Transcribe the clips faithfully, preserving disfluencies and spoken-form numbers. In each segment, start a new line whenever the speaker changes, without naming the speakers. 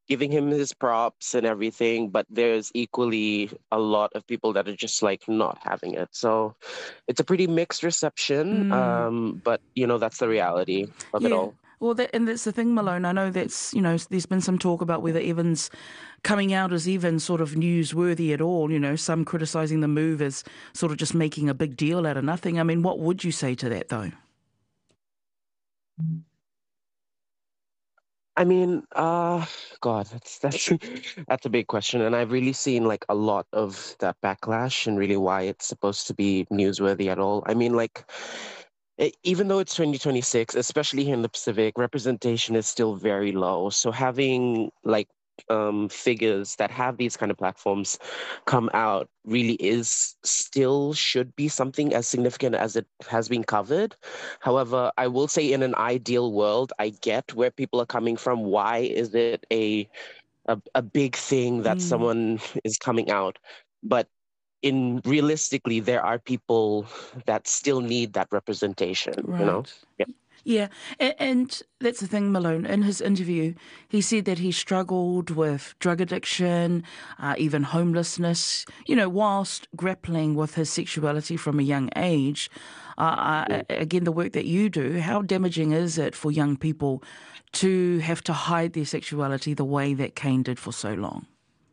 giving him his props and everything, but there's equally a lot of people that are just like not having it. So it's a pretty mixed reception.
Mm,
Um, but you know, that's the reality of it
yeah.
all.
Well, that, and that's the thing, Malone. I know that's, you know, there's been some talk about whether Evans coming out is even sort of newsworthy at all. You know, some criticising the move as sort of just making a big deal out of nothing. I mean, what would you say to that, though?
I mean, uh, God, that's that's that's a big question, and I've really seen like a lot of that backlash and really why it's supposed to be newsworthy at all. I mean, like, e- even though it's twenty twenty-six, especially here in the Pacific, representation is still very low. So having like um, figures that have these kind of platforms come out really is still should be something as significant as it has been covered. However, I will say in an ideal world, I get where people are coming from. Why is it a a, a big thing that
Mm,
someone is coming out? But in realistically, there are people that still need that representation, you know?
right.
Yeah.
Yeah, and, and that's the thing, Malone. In his interview, he said that he struggled with drug addiction, uh, even homelessness, you know, whilst grappling with his sexuality from a young age. Uh, uh,
Mm.
again, the work that you do, how damaging is it for young people to have to hide their sexuality the way that Kane did for so long?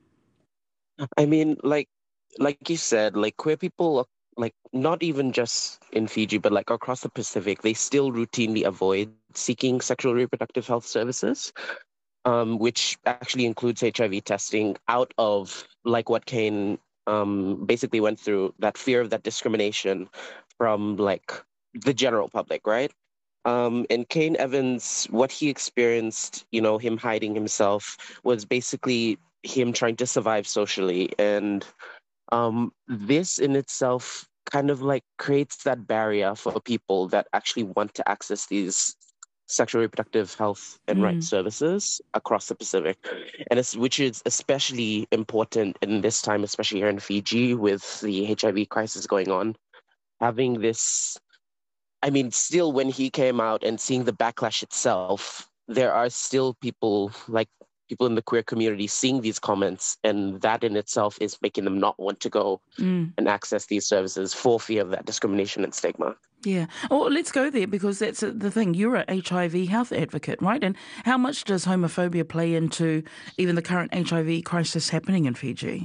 I mean, like like you said, like queer people, are- like not even just in Fiji, but like across the Pacific, they still routinely avoid seeking sexual reproductive health services, um, which actually includes H I V testing out of like what Kane um basically went through, that fear of that discrimination from like the general public, right? Um, and Kane Evans, what he experienced, you know, him hiding himself was basically him trying to survive socially. And um, this in itself kind of like creates that barrier for people that actually want to access these sexual reproductive health and rights
Mm,
services across the Pacific. And it's, which is especially important in this time, especially here in Fiji with the H I V crisis going on. Having this, I mean, still when he came out and seeing the backlash itself, there are still people like people in the queer community seeing these comments, and that in itself is making them not want to go
mm.
and access these services for fear of that discrimination and stigma.
Yeah. Well, let's go there because that's uh, the thing. You're a H I V health advocate, right? And how much does homophobia play into even the current H I V crisis happening in Fiji?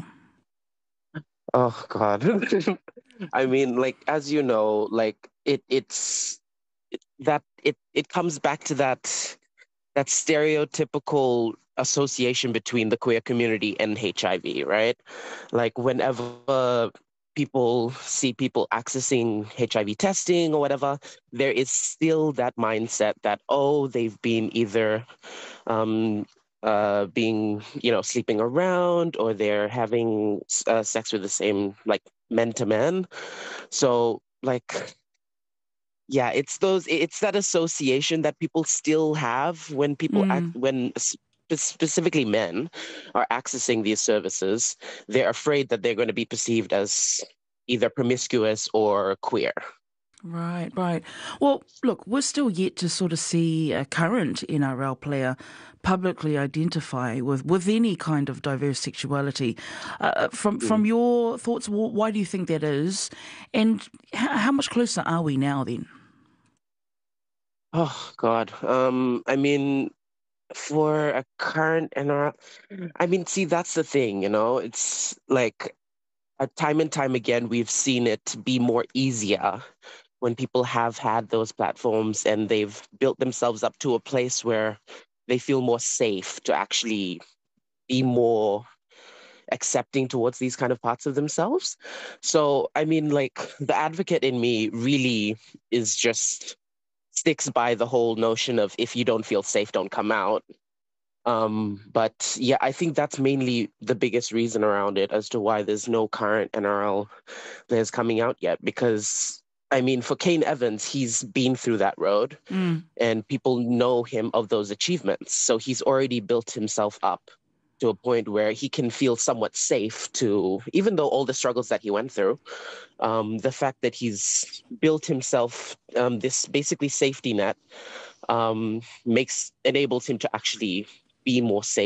Oh God. I mean, like as you know, like it it's it, that it it comes back to that that stereotypical association between the queer community and H I V, right? Like whenever people see people accessing H I V testing or whatever, there is still that mindset that, oh, they've been either um, uh, being, you know, sleeping around or they're having uh, sex with the same, like, men to men. So, like, yeah, it's those, it's that association that people still have when people act,
Mm,
when spe- specifically men are accessing these services, they're afraid that they're going to be perceived as either promiscuous or queer.
right, right. Well, look, we're still yet to sort of see a current N R L player publicly identify with, with any kind of diverse sexuality. Uh, uh, from
Mm.
from your thoughts, wh- why do you think that is? And how, how much closer are we now then?
Oh God. Um, I mean, for a current N R L, I mean, see, that's the thing, you know, it's like uh, time and time again, we've seen it be more easier when people have had those platforms and they've built themselves up to a place where they feel more safe to actually be more accepting towards these kind of parts of themselves. So, I mean, like the advocate in me really is just sticks by the whole notion of if you don't feel safe, don't come out. Um, but yeah, I think that's mainly the biggest reason around it as to why there's no current N R L players coming out yet. Because I mean, for Kane Evans, he's been through that road
Mm,
and people know him of those achievements. So he's already built himself up to a point where he can feel somewhat safe to, even though all the struggles that he went through, um, the fact that he's built himself um, this basically safety net um, makes enables him to actually be more safe